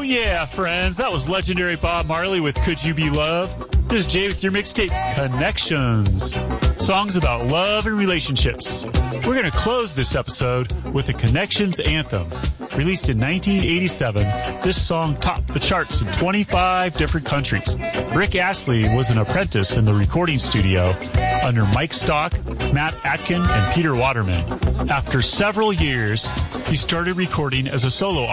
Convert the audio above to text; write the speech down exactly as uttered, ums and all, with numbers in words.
yeah, friends. That was legendary Bob Marley with Could You Be Love? This is Jay with your mixtape, Connections. Songs about love and relationships. We're going to close this episode with a Connections anthem. Released in nineteen eighty-seven, this song topped the charts in twenty-five different countries. Rick Astley was an apprentice in the recording studio under Mike Stock, Matt Atkin, and Peter Waterman. After several years, he started recording as a solo